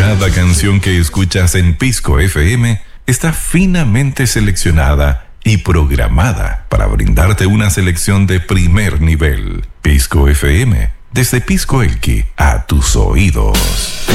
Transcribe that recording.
Cada canción que escuchas en Pisco FM está finamente seleccionada y programada para brindarte una selección de primer nivel. Pisco FM, desde Pisco Elqui a tus oídos.